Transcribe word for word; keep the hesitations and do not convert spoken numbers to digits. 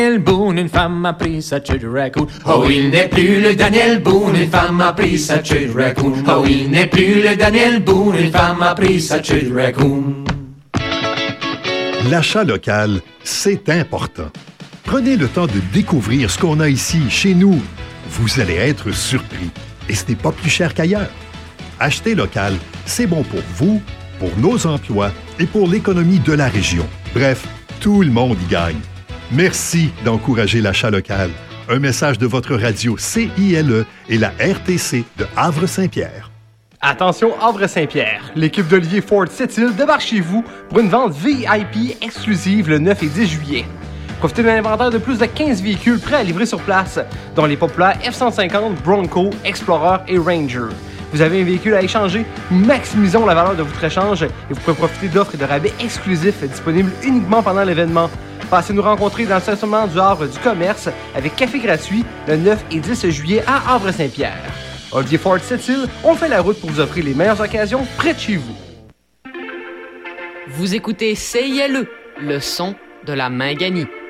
Daniel Boone, une femme a pris sa queue de raccoon. Oh, il n'est plus le Daniel Boone, une femme a pris sa queue de raccoon. Oh, il n'est plus le Daniel Boone, une femme a pris sa queue de raccoon. L'achat local, c'est important. Prenez le temps de découvrir ce qu'on a ici, chez nous. Vous allez être surpris. Et ce n'est pas plus cher qu'ailleurs. Acheter local, c'est bon pour vous, pour nos emplois et pour l'économie de la région. Bref, tout le monde y gagne. Merci d'encourager l'achat local. Un message de votre radio C I L E et la R T C de Havre-Saint-Pierre. Attention Havre-Saint-Pierre, l'équipe d'Olivier Ford Sept-Îles débarque chez vous pour une vente V I P exclusive le neuf et dix juillet. Profitez d'un inventaire de plus de quinze véhicules prêts à livrer sur place, dont les populaires F cent cinquante, Bronco, Explorer et Ranger. Vous avez un véhicule à échanger? Maximisons la valeur de votre échange et vous pouvez profiter d'offres et de rabais exclusifs disponibles uniquement pendant l'événement. Passez nous rencontrer dans le stationnement du Havre du Commerce avec café gratuit le neuf et dix juillet à Havre-Saint-Pierre. Olivier Ford Sept-Îles, on fait la route pour vous offrir les meilleures occasions près de chez vous. Vous écoutez C I L E, le son de la Minganie.